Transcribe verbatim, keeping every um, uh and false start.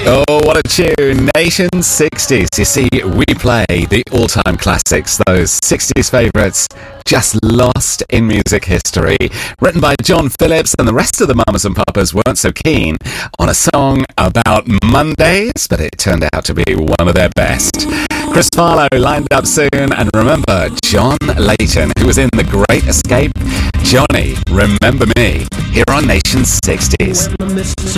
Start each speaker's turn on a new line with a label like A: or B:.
A: Oh, what a tune. Nation sixties. You see, we play the all-time classics, those sixties favourites just lost in music history. Written by John Phillips, and the rest of the Mamas and Papas weren't so keen on a song about Mondays, but it turned out to be one of their best. Chris Farlow lined up soon, and remember John Layton, who was in The Great Escape. Johnny, Remember Me, here on Nation sixties.